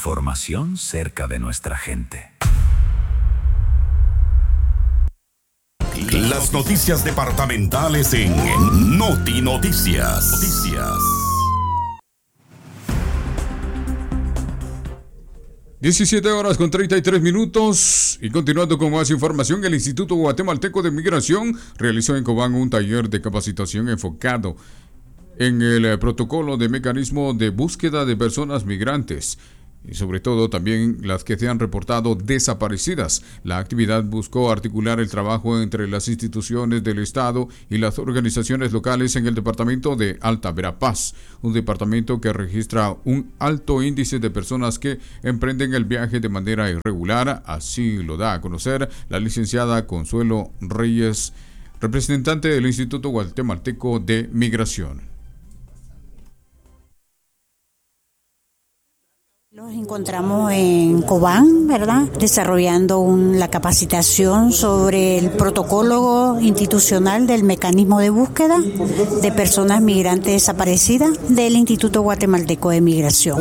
Información cerca de nuestra gente. Las noticias departamentales en Noti Noticias. 17:33 y continuando con más información, el Instituto Guatemalteco de Migración realizó en Cobán un taller de capacitación enfocado en el protocolo de mecanismo de búsqueda de personas migrantes y sobre todo también las que se han reportado desaparecidas. La actividad buscó articular el trabajo entre las instituciones del Estado y las organizaciones locales en el departamento de Alta Verapaz, un departamento que registra un alto índice de personas que emprenden el viaje de manera irregular. Así lo da a conocer la licenciada Consuelo Reyes, representante del Instituto Guatemalteco de Migración. Nos encontramos en Cobán, ¿verdad? Desarrollando la capacitación sobre el protocolo institucional del mecanismo de búsqueda de personas migrantes desaparecidas del Instituto Guatemalteco de Migración.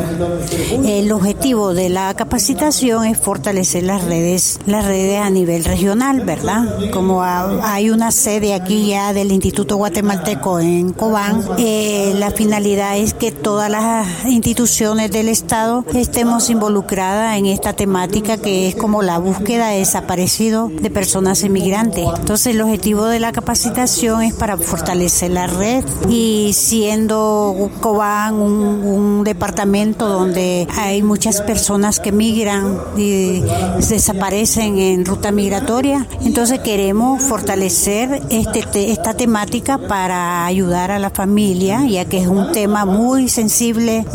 El objetivo de la capacitación es fortalecer las redes a nivel regional, ¿verdad? Como hay una sede aquí ya del Instituto Guatemalteco en Cobán, la finalidad es que todas las instituciones del Estado estemos involucradas en esta temática que es como la búsqueda de desaparecidos de personas inmigrantes. Entonces el objetivo de la capacitación es para fortalecer la red, y siendo Cobán un departamento donde hay muchas personas que migran y desaparecen en ruta migratoria, entonces queremos fortalecer esta temática para ayudar a la familia, ya que es un tema muy sensible,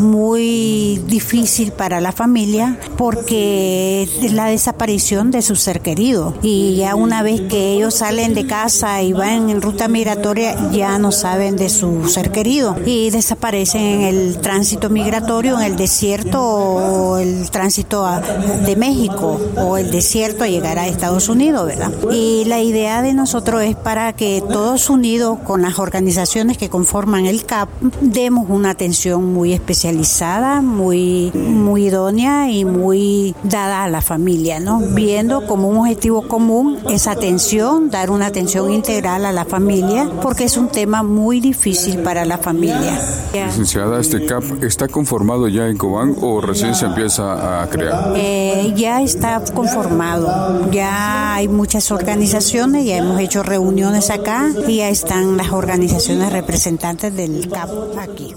muy difícil para la familia, porque es la desaparición de su ser querido, y ya una vez que ellos salen de casa y van en ruta migratoria ya no saben de su ser querido y desaparecen en el tránsito migratorio, en el desierto o el tránsito de México o el desierto a llegar a Estados Unidos, ¿verdad? Y la idea de nosotros es para que todos unidos con las organizaciones que conforman el CAP demos una atención muy especializada, muy idónea y muy dada a la familia, ¿no? Viendo como un objetivo común esa atención, dar una atención integral a la familia, porque es un tema muy difícil para la familia. Licenciada, ¿este CAP está conformado ya en Cobán o recién se empieza a crear? Ya está conformado, ya hay muchas organizaciones, ya hemos hecho reuniones acá y ya están las organizaciones representantes del CAP aquí.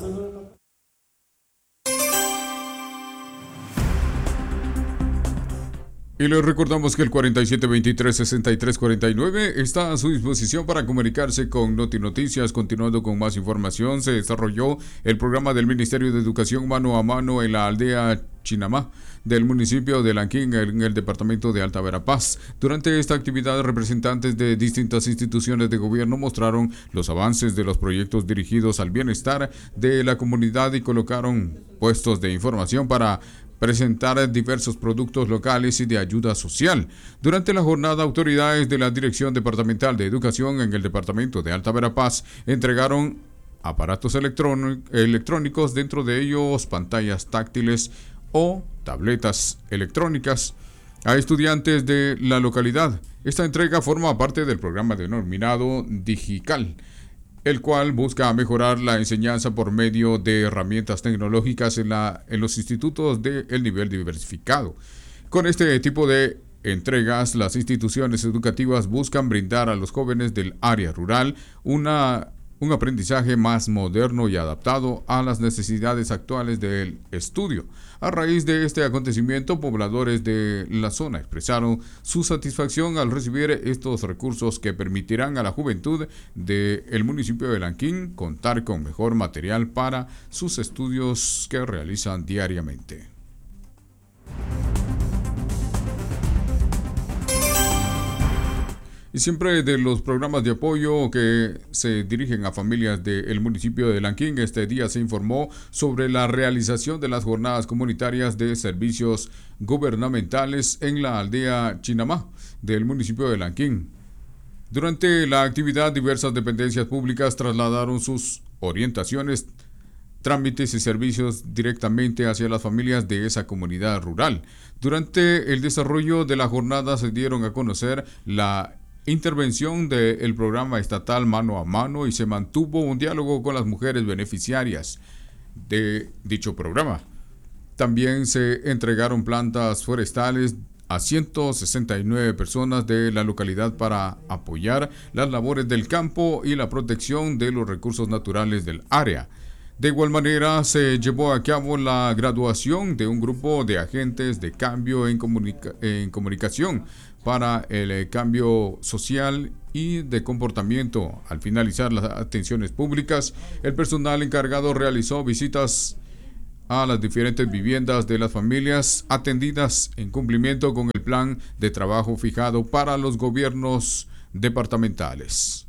Y les recordamos que el 4723-6349 está a su disposición para comunicarse con Noti Noticias. Continuando con más información, se desarrolló el programa del Ministerio de Educación Mano a Mano en la aldea Chinamá del municipio de Lanquín, en el departamento de Alta Verapaz. Durante esta actividad, representantes de distintas instituciones de gobierno mostraron los avances de los proyectos dirigidos al bienestar de la comunidad y colocaron puestos de información para presentar diversos productos locales y de ayuda social. Durante la jornada, autoridades de la Dirección Departamental de Educación en el departamento de Alta Verapaz entregaron aparatos electrónicos, dentro de ellos pantallas táctiles o tabletas electrónicas, a estudiantes de la localidad. Esta entrega forma parte del programa denominado Digical, el cual busca mejorar la enseñanza por medio de herramientas tecnológicas en los institutos del nivel diversificado. Con este tipo de entregas, las instituciones educativas buscan brindar a los jóvenes del área rural un aprendizaje más moderno y adaptado a las necesidades actuales del estudio. A raíz de este acontecimiento, pobladores de la zona expresaron su satisfacción al recibir estos recursos que permitirán a la juventud del municipio de Lanquín contar con mejor material para sus estudios que realizan diariamente. Y siempre de los programas de apoyo que se dirigen a familias del municipio de Lanquín, este día se informó sobre la realización de las jornadas comunitarias de servicios gubernamentales en la aldea Chinamá del municipio de Lanquín. Durante la actividad, diversas dependencias públicas trasladaron sus orientaciones trámites y servicios directamente hacia las familias de esa comunidad rural. Durante el desarrollo de la jornada se dieron a conocer la intervención del programa estatal Mano a Mano y se mantuvo un diálogo con las mujeres beneficiarias de dicho programa. También se entregaron plantas forestales a 169 personas de la localidad para apoyar las labores del campo y la protección de los recursos naturales del área. De igual manera, se llevó a cabo la graduación de un grupo de agentes de cambio en comunicación para el cambio social y de comportamiento. Al finalizar las atenciones públicas, el personal encargado realizó visitas a las diferentes viviendas de las familias atendidas en cumplimiento con el plan de trabajo fijado para los gobiernos departamentales.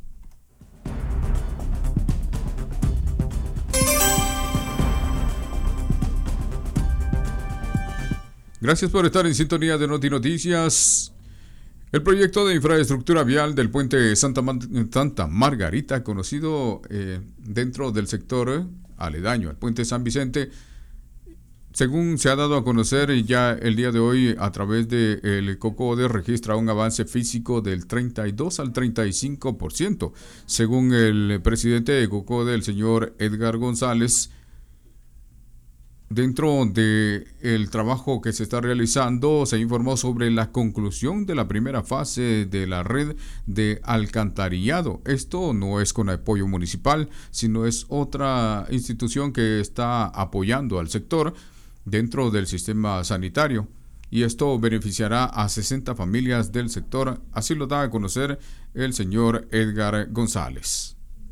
Gracias por estar en sintonía de Noti Noticias. El proyecto de infraestructura vial del puente Santa Margarita, conocido dentro del sector aledaño al puente San Vicente, según se ha dado a conocer ya el día de hoy a través del COCODE, registra un avance físico del 32 al 35%. Según el presidente de COCODE, el señor Edgar González, dentro del trabajo que se está realizando, se informó sobre la conclusión de la primera fase de la red de alcantarillado. Esto no es con apoyo municipal, sino es otra institución que está apoyando al sector dentro del sistema sanitario. Y esto beneficiará a 60 familias del sector, así lo da a conocer el señor Edgar González.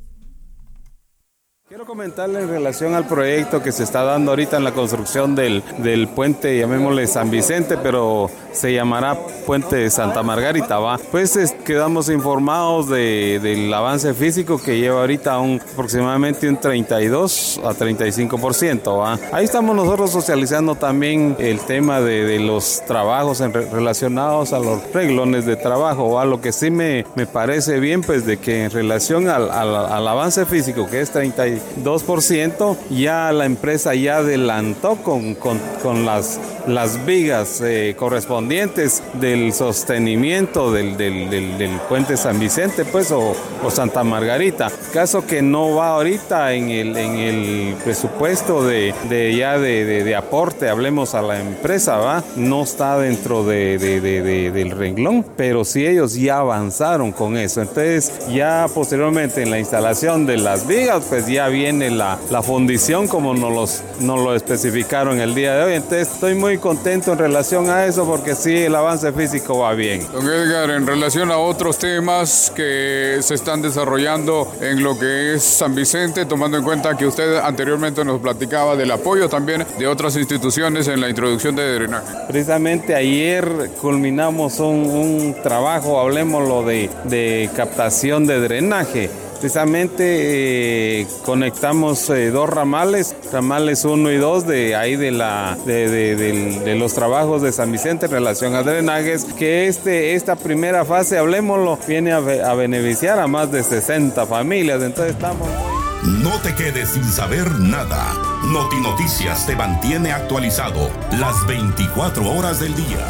Quiero comentarle en relación al proyecto que se está dando ahorita en la construcción del puente, llamémosle San Vicente, pero se llamará puente Santa Margarita, ¿va? Pues quedamos informados del avance físico que lleva ahorita aproximadamente un 32 a 35%, ¿va? Ahí estamos nosotros socializando también el tema de los trabajos relacionados a los reglones de trabajo, ¿va? Lo que sí me parece bien, pues de que en relación al avance físico, que es 32%, ya la empresa ya adelantó con las vigas correspondientes del sostenimiento del puente San Vicente, pues, o Santa Margarita. Caso que no va ahorita en el presupuesto de aporte, hablemos a la empresa, ¿va? No está dentro del renglón, pero sí ellos ya avanzaron con eso. Entonces, ya posteriormente en la instalación de las vigas, pues ya viene la fundición como nos lo especificaron el día de hoy. Entonces estoy muy contento en relación a eso porque sí, el avance físico va bien. Don Edgar, en relación a otros temas que se están desarrollando en lo que es San Vicente, tomando en cuenta que usted anteriormente nos platicaba del apoyo también de otras instituciones en la introducción de drenaje. Precisamente ayer culminamos un trabajo, hablemoslo de captación de drenaje. Precisamente conectamos dos ramales 1 y 2 de los trabajos de San Vicente en relación a drenajes, que esta primera fase, hablemoslo, viene a beneficiar a más de 60 familias. Entonces estamos muy... No te quedes sin saber nada. Noti Noticias te mantiene actualizado las 24 horas del día.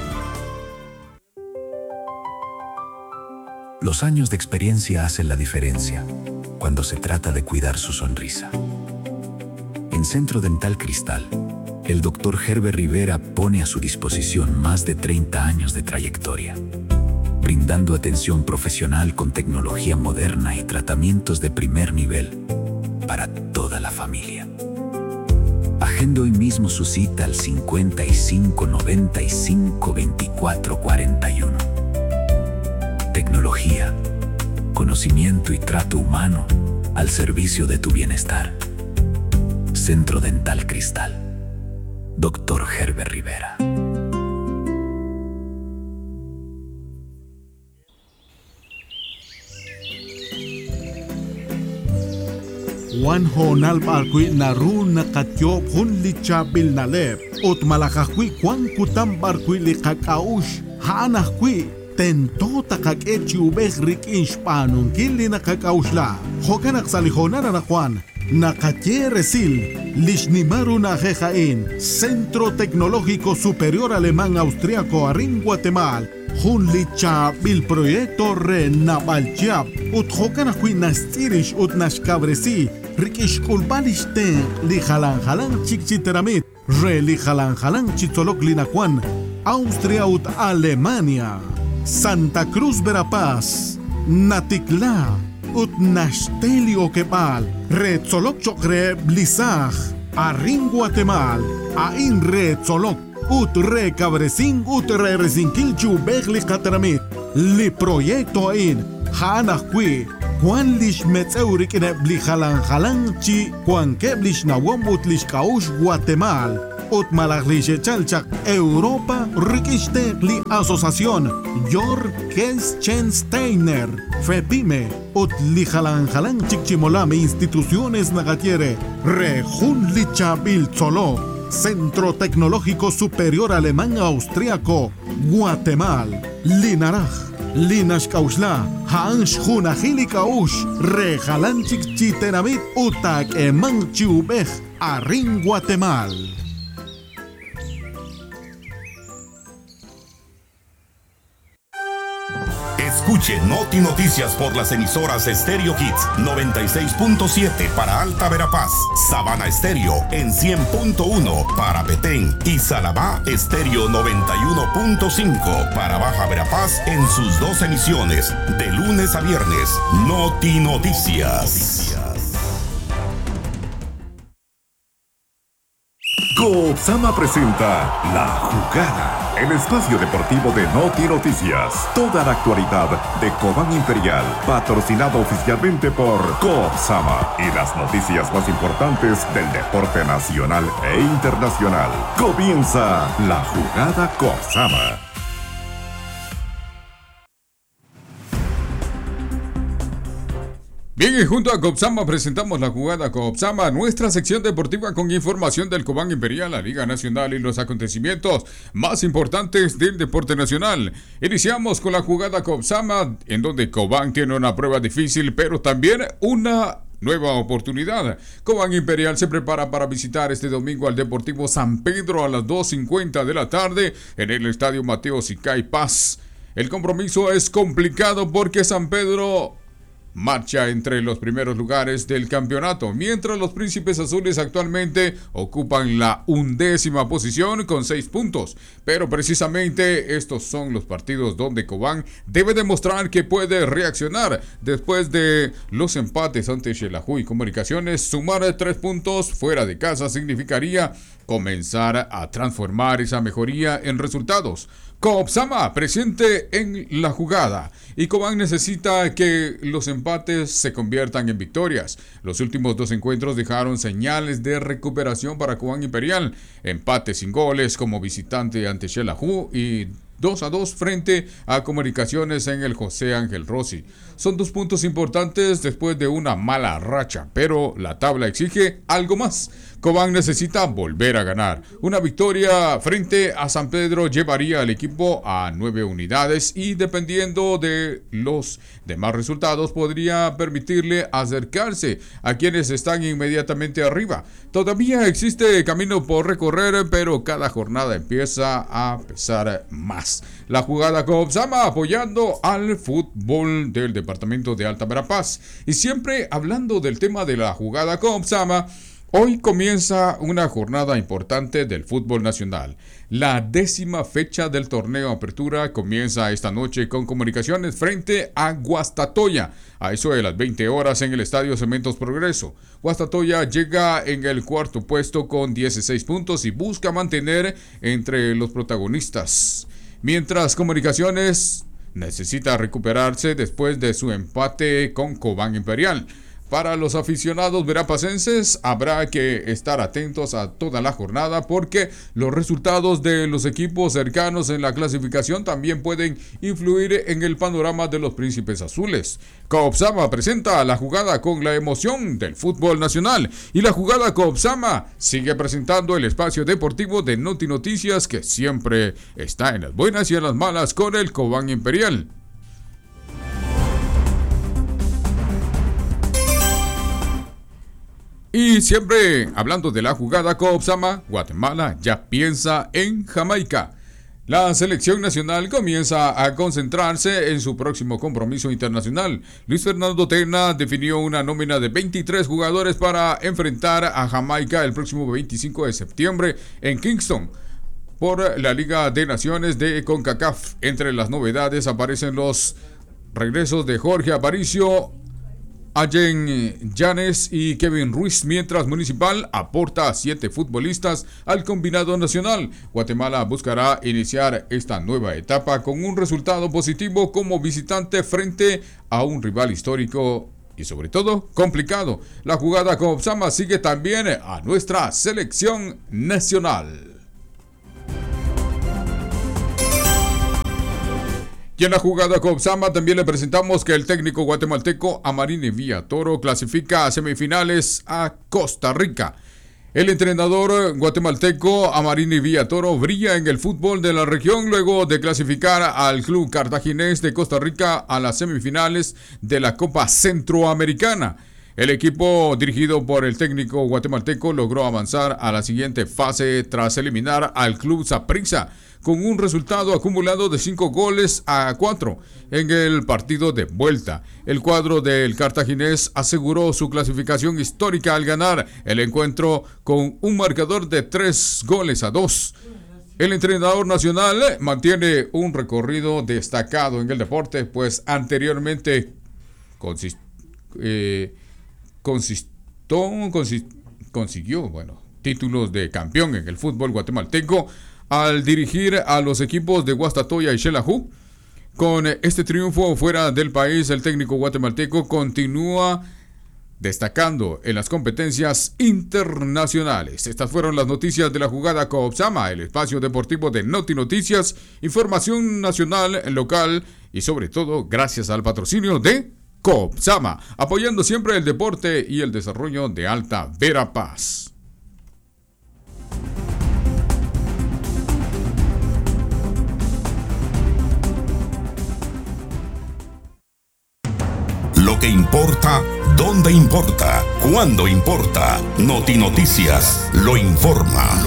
Los años de experiencia hacen la diferencia cuando se trata de cuidar su sonrisa. En Centro Dental Cristal, el Dr. Herbert Rivera pone a su disposición más de 30 años de trayectoria, brindando atención profesional con tecnología moderna y tratamientos de primer nivel para toda la familia. Agende hoy mismo su cita al 55 95 24 41. Tecnología, conocimiento y trato humano al servicio de tu bienestar. Centro Dental Cristal. Dr. Herbert Rivera. Wan honal barkui naru nakatyo pun lichabil nalep. Ot malakakui kwan kutam barkui likakaush. Haanakui. Tento takak echi ubek rik inshpanun kili nakakaushla. Hokanak salihona na nakwan. Nakatieresil, Lishnimaru Najejain, Centro Tecnológico Superior Alemán Austriaco Arin Guatemala, Junlicha Bil Proyecto Renabalchab, Utjokanakui Nastirish Utnashkabresi, Rikish Kulbalishten, Lijalanjalan Chikchiteramit, Lijalanjalan Chitzolok Linacuan, Austria ut Alemania, Santa Cruz Verapaz, Natikla, ut Nastelio Kebal, Retzolok Chokre Blisaj, Arin Guatemal, Ain Retzolok, ut Re Cabresin, ut Re Resinquilchu Begli Cateramit, Li Proyecto Ain, Hanahqui, Juan Lish Metzeurik Bli Jalan Chi, Juan Keblish Nawom ut Lish Kaush Guatemal, ut Malaglishe Chalchak, Europa, Rikishte Li Asociación, Jor Kelschensteiner, Fepime, ut Lijalan Chikchimolame Instituciones Nagatiere, Rejun Lichabil Tzolo, Centro Tecnológico Superior Alemán Austriaco, Guatemala, Linaraj, Linash Kausla, Hansh Junajili Kaush, Rejalan Chikchitenamit, Utak Eman Chiubej, Arin Guatemala. Escuche Noti Noticias por las emisoras Stereo Hits 96.7 para Alta Verapaz, Sabana Estéreo en 100.1 para Petén y Salabá Estéreo 91.5 para Baja Verapaz en sus dos emisiones de lunes a viernes. Noti Noticias. Coopsama presenta La Jugada, el espacio deportivo de Noti Noticias. Toda la actualidad de Cobán Imperial, patrocinado oficialmente por Coopsama, y las noticias más importantes del deporte nacional e internacional. Comienza La Jugada Coopsama. Bien, y junto a Coopsama presentamos La Jugada Coopsama, nuestra sección deportiva con información del Cobán Imperial, la Liga Nacional y los acontecimientos más importantes del deporte nacional. Iniciamos con La Jugada Coopsama, en donde Cobán tiene una prueba difícil, pero también una nueva oportunidad. Cobán Imperial se prepara para visitar este domingo al Deportivo San Pedro a las 2:50 de la tarde en el Estadio Mateo Sicay Paz. El compromiso es complicado porque San Pedro marcha entre los primeros lugares del campeonato, mientras los Príncipes Azules actualmente ocupan la 11ª posición con 6 puntos. Pero precisamente estos son los partidos donde Cobán debe demostrar que puede reaccionar. Después de los empates ante Xelajú y Comunicaciones, sumar 3 puntos fuera de casa significaría comenzar a transformar esa mejoría en resultados. Coopsama presente en La Jugada, y Cobán necesita que los empates se conviertan en victorias. Los últimos 2 encuentros dejaron señales de recuperación para Cobán Imperial: empate sin goles como visitante ante Xelajú y 2-2 frente a Comunicaciones en el José Ángel Rossi. Son 2 puntos importantes después de una mala racha, pero la tabla exige algo más. Cobán necesita volver a ganar. Una victoria frente a San Pedro llevaría al equipo a 9 unidades y, dependiendo de los demás resultados, podría permitirle acercarse a quienes están inmediatamente arriba. Todavía existe camino por recorrer, pero cada jornada empieza a pesar más. La Jugada Coopsama apoyando al fútbol del departamento de Alta Verapaz. Y siempre hablando del tema de La Jugada Coopsama, hoy comienza una jornada importante del fútbol nacional. La 10ª fecha del torneo Apertura comienza esta noche con Comunicaciones frente a Guastatoya, a eso de las 20 horas en el Estadio Cementos Progreso. Guastatoya llega en el 4º puesto con 16 puntos y busca mantener entre los protagonistas, mientras Comunicaciones necesita recuperarse después de su empate con Cobán Imperial. Para los aficionados verapacenses habrá que estar atentos a toda la jornada, porque los resultados de los equipos cercanos en la clasificación también pueden influir en el panorama de los Príncipes Azules. Coopsama presenta La Jugada con la emoción del fútbol nacional, y La Jugada Coopsama sigue presentando el espacio deportivo de Noti Noticias, que siempre está en las buenas y en las malas con el Cobán Imperial. Y siempre hablando de la jugada Coopsama, Guatemala ya piensa en Jamaica. La selección nacional comienza a concentrarse en su próximo compromiso internacional. Luis Fernando Tena definió una nómina de 23 jugadores para enfrentar a Jamaica el próximo 25 de septiembre en Kingston por la Liga de Naciones de CONCACAF. Entre las novedades aparecen los regresos de Jorge Aparicio, Allen Yanes y Kevin Ruiz, mientras Municipal aporta a 7 futbolistas al combinado nacional. Guatemala buscará iniciar esta nueva etapa con un resultado positivo como visitante frente a un rival histórico y sobre todo complicado. La jugada Coopsama sigue también a nuestra selección nacional. Y en la jugada Coopsama también le presentamos que el técnico guatemalteco Amarini Villatoro clasifica a semifinales a Costa Rica. El entrenador guatemalteco Amarini Villatoro brilla en el fútbol de la región luego de clasificar al club cartaginés de Costa Rica a las semifinales de la Copa Centroamericana. El equipo dirigido por el técnico guatemalteco logró avanzar a la siguiente fase tras eliminar al club Saprissa con un resultado acumulado de 5-4 en el partido de vuelta. El cuadro del cartaginés aseguró su clasificación histórica al ganar el encuentro con un marcador de 3-2. El entrenador nacional mantiene un recorrido destacado en el deporte, pues anteriormente consiguió títulos de campeón en el fútbol guatemalteco al dirigir a los equipos de Guastatoya y Xelajú. Con este triunfo fuera del país, el técnico guatemalteco continúa destacando en las competencias internacionales. Estas fueron las noticias de la jugada Coopsama, el espacio deportivo de Noti Noticias, información nacional, local y sobre todo gracias al patrocinio de Coopsama, apoyando siempre el deporte y el desarrollo de Alta Verapaz. Lo que importa, dónde importa, cuándo importa. Noti Noticias lo informa.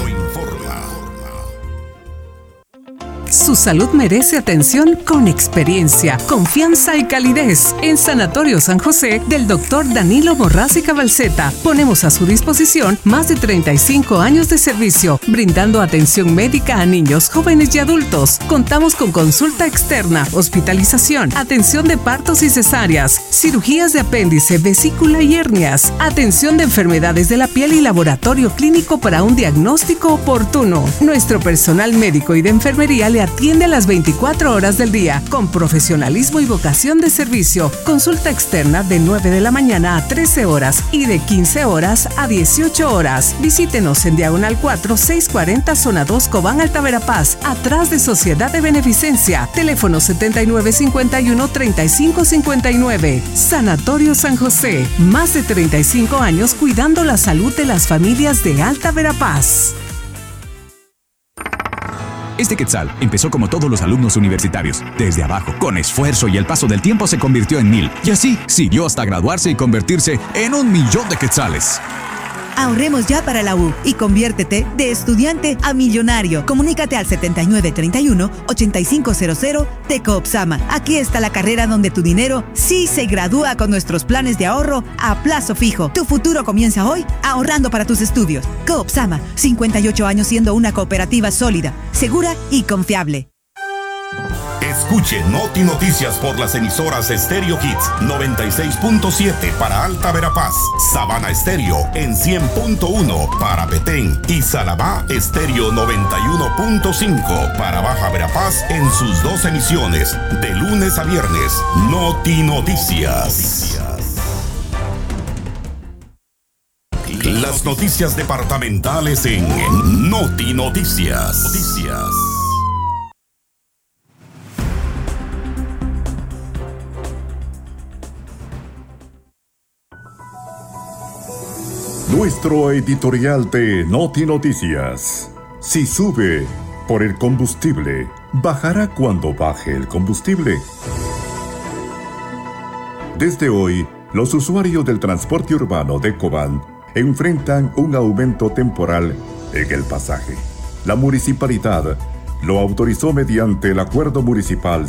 Su salud merece atención con experiencia, confianza y calidez. En Sanatorio San José del Dr. Danilo Morraz y Cabalceta ponemos a su disposición más de 35 años de servicio, brindando atención médica a niños, jóvenes y adultos. Contamos con consulta externa, hospitalización, atención de partos y cesáreas, cirugías de apéndice, vesícula y hernias, atención de enfermedades de la piel y laboratorio clínico para un diagnóstico oportuno. Nuestro personal médico y de enfermería le atiende a las 24 horas del día, con profesionalismo y vocación de servicio. Consulta externa de 9 de la mañana a 13 horas y de 15 horas a 18 horas. Visítenos en Diagonal 4, 640, Zona 2, Cobán, Alta Verapaz, atrás de Sociedad de Beneficencia. Teléfono 7951-3559. Sanatorio San José. Más de 35 años cuidando la salud de las familias de Alta Verapaz. Este Quetzal empezó como todos los alumnos universitarios, desde abajo, con esfuerzo, y el paso del tiempo se convirtió en 1000. Y así siguió hasta graduarse y convertirse en 1.000.000 de quetzales. Ahorremos ya para la U y conviértete de estudiante a millonario. Comunícate al 7931-8500 de Coopsama. Aquí está la carrera donde tu dinero sí se gradúa con nuestros planes de ahorro a plazo fijo. Tu futuro comienza hoy ahorrando para tus estudios. Coopsama, 58 años siendo una cooperativa sólida, segura y confiable. Escuche Noti Noticias por las emisoras Estéreo Hits 96.7 para Alta Verapaz, Sabana Estéreo en 100.1 para Petén y Salabá Estéreo 91.5 para Baja Verapaz en sus 2 emisiones de lunes a viernes. Noti Noticias. Las noticias departamentales en Noti Noticias. Nuestro editorial de Noti Noticias. Si sube por el combustible, bajará cuando baje el combustible. Desde hoy, los usuarios del transporte urbano de Cobán enfrentan un aumento temporal en el pasaje. La municipalidad lo autorizó mediante el Acuerdo Municipal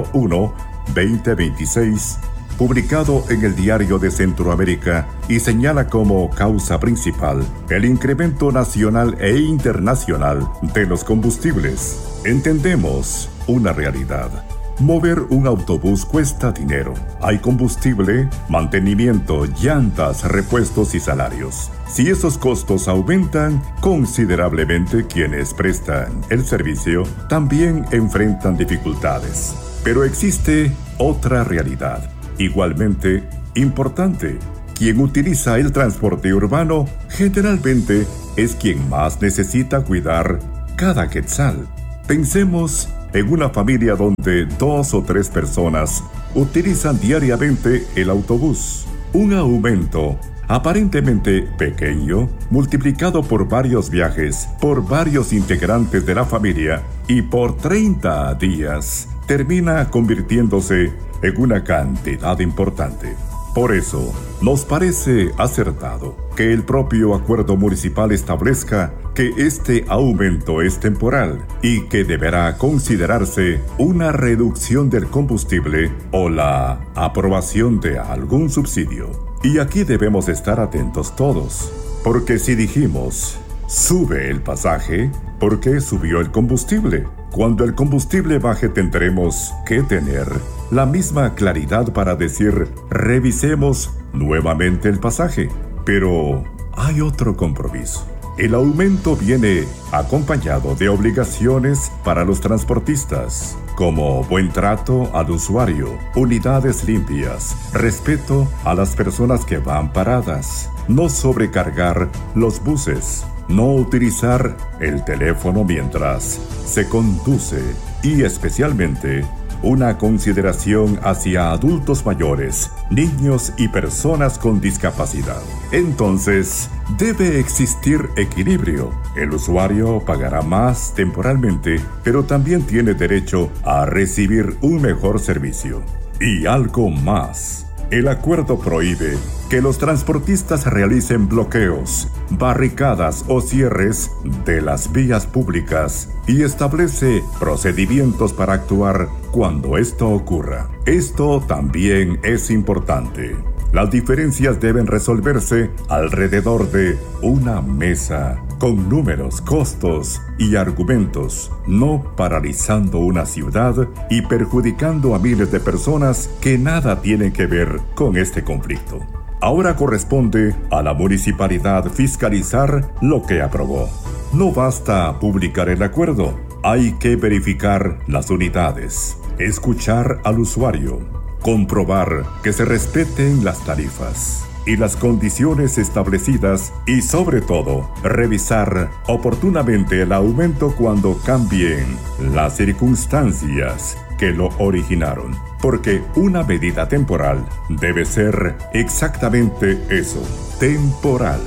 01-2026, publicado en el Diario de Centroamérica, y señala como causa principal el incremento nacional e internacional de los combustibles. Entendemos una realidad. Mover un autobús cuesta dinero. Hay combustible, mantenimiento, llantas, repuestos y salarios. Si esos costos aumentan considerablemente, quienes prestan el servicio también enfrentan dificultades. Pero existe otra realidad, igualmente importante. Quien utiliza el transporte urbano generalmente es quien más necesita cuidar cada quetzal. Pensemos en una familia donde 2 o 3 personas utilizan diariamente el autobús. Un aumento aparentemente pequeño, multiplicado por varios viajes, por varios integrantes de la familia y por 30 días, termina convirtiéndose en una cantidad importante. Por eso, nos parece acertado que el propio acuerdo municipal establezca que este aumento es temporal y que deberá considerarse una reducción del combustible o la aprobación de algún subsidio. Y aquí debemos estar atentos todos, porque si dijimos sube el pasaje, ¿por qué subió el combustible? Cuando el combustible baje tendremos que tener la misma claridad para decir revisemos nuevamente el pasaje. Pero hay otro compromiso. El aumento viene acompañado de obligaciones para los transportistas, como buen trato al usuario, unidades limpias, respeto a las personas que van paradas, no sobrecargar los buses, no utilizar el teléfono mientras se conduce y especialmente una consideración hacia adultos mayores, niños y personas con discapacidad. Entonces, debe existir equilibrio. El usuario pagará más temporalmente, pero también tiene derecho a recibir un mejor servicio. Y algo más. El acuerdo prohíbe que los transportistas realicen bloqueos, barricadas o cierres de las vías públicas y establece procedimientos para actuar cuando esto ocurra. Esto también es importante. Las diferencias deben resolverse alrededor de una mesa, con números, costos y argumentos, no paralizando una ciudad y perjudicando a miles de personas que nada tienen que ver con este conflicto. Ahora corresponde a la municipalidad fiscalizar lo que aprobó. No basta publicar el acuerdo, hay que verificar las unidades, escuchar al usuario, comprobar que se respeten las tarifas y las condiciones establecidas y, sobre todo, revisar oportunamente el aumento cuando cambien las circunstancias que lo originaron. Porque una medida temporal debe ser exactamente eso, temporal.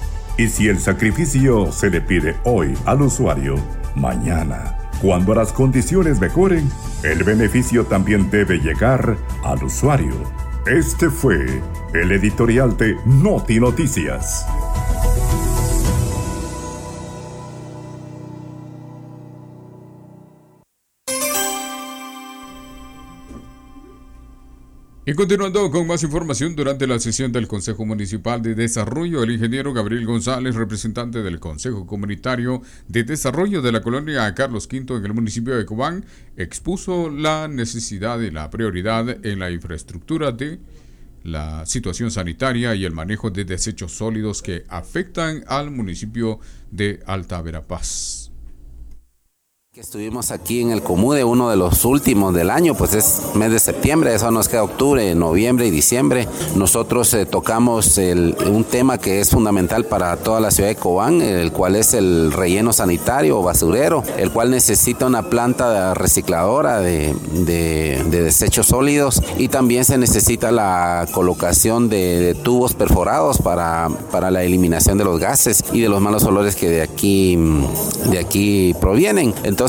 Y si el sacrificio se le pide hoy al usuario, mañana, cuando las condiciones mejoren, el beneficio también debe llegar al usuario. Este fue el editorial de Noti Noticias. Y continuando con más información, durante la sesión del Consejo Municipal de Desarrollo, el ingeniero Gabriel González, representante del Consejo Comunitario de Desarrollo de la colonia Carlos V en el municipio de Cobán, expuso la necesidad y la prioridad en la infraestructura de la situación sanitaria y el manejo de desechos sólidos que afectan al municipio de Alta Verapaz. Estuvimos aquí en el Comude, uno de los últimos del año, pues es mes de septiembre, eso nos queda octubre, noviembre y diciembre. Nosotros tocamos un tema que es fundamental para toda la ciudad de Cobán, el cual es el relleno sanitario o basurero, el cual necesita una planta recicladora de desechos sólidos, y también se necesita la colocación de tubos perforados para la eliminación de los gases y de los malos olores que de aquí provienen. Entonces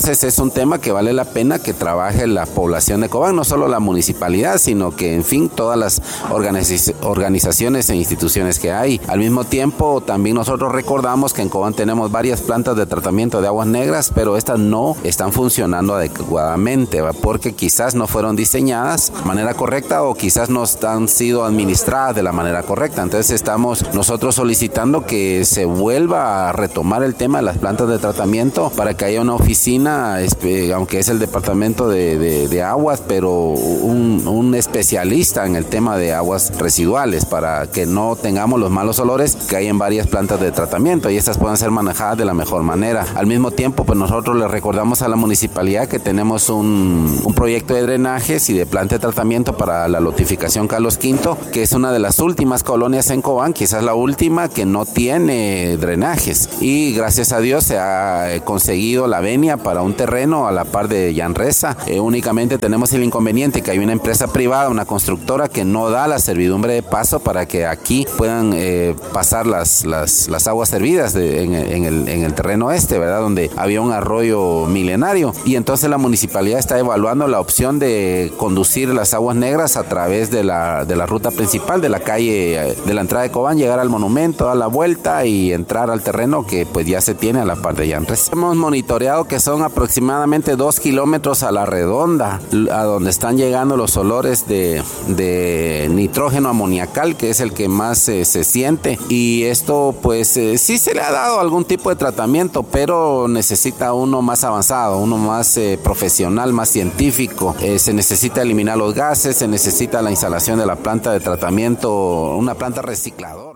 Entonces es un tema que vale la pena que trabaje la población de Cobán, no solo la municipalidad, sino que en fin todas las organizaciones e instituciones que hay. Al mismo tiempo también nosotros recordamos que en Cobán tenemos varias plantas de tratamiento de aguas negras, pero estas no están funcionando adecuadamente, ¿va? Porque quizás no fueron diseñadas de manera correcta o quizás no han sido administradas de la manera correcta. Entonces estamos nosotros solicitando que se vuelva a retomar el tema de las plantas de tratamiento para que haya una oficina, aunque es el departamento de aguas, pero un especialista en el tema de aguas residuales para que no tengamos los malos olores que hay en varias plantas de tratamiento y estas puedan ser manejadas de la mejor manera. Al mismo tiempo, pues nosotros le recordamos a la municipalidad que tenemos un proyecto de drenajes y de planta de tratamiento para la lotificación Carlos V, que es una de las últimas colonias en Cobán, quizás la última que no tiene drenajes, y gracias a Dios se ha conseguido la venia para un terreno a la par de Llanresa. Únicamente tenemos el inconveniente que hay una empresa privada, una constructora que no da la servidumbre de paso para que aquí puedan pasar las aguas servidas en el terreno ¿verdad? Donde había un arroyo milenario, y entonces la municipalidad está evaluando la opción de conducir las aguas negras a través de la ruta principal de la calle de la entrada de Cobán, llegar al monumento, dar la vuelta y entrar al terreno que pues ya se tiene a la par de Llanres. Hemos monitoreado que son aproximadamente 2 kilómetros a la redonda, a donde están llegando los olores de nitrógeno amoniacal, que es el que más se siente, y esto pues sí se le ha dado algún tipo de tratamiento, pero necesita uno más avanzado, uno más profesional, más científico. Se necesita eliminar los gases, se necesita la instalación de la planta de tratamiento, una planta recicladora.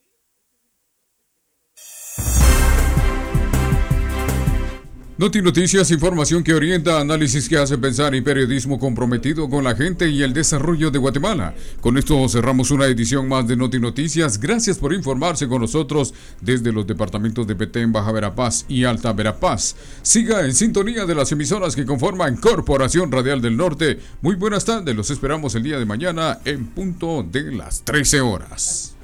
Noti Noticias, información que orienta, análisis que hace pensar y periodismo comprometido con la gente y el desarrollo de Guatemala. Con esto cerramos una edición más de Noti Noticias. Gracias por informarse con nosotros desde los departamentos de Petén, Baja Verapaz y Alta Verapaz. Siga en sintonía de las emisoras que conforman Corporación Radial del Norte. Muy buenas tardes, los esperamos el día de mañana en punto de las 13 horas.